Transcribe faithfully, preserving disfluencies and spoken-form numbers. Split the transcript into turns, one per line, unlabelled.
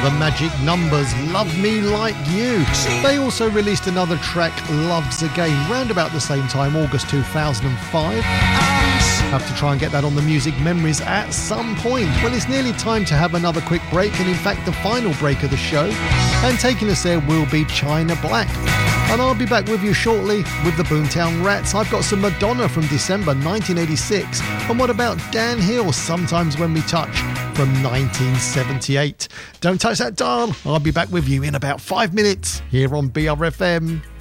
The Magic Numbers, Love Me Like You. They also released another track, Loves Again, round about the same time, August two thousand five. Have to try and get that on the Music Memories at some point. Well, it's nearly time to have another quick break, and in fact the final break of the show. And taking us there will be China Black. And I'll be back with you shortly with the Boomtown Rats. I've got some Madonna from December nineteen eighty-six. And what about Dan Hill, Sometimes When We Touch, from nineteen seventy-eight. Don't touch that dial. I'll be back with you in about five minutes here on B R F M.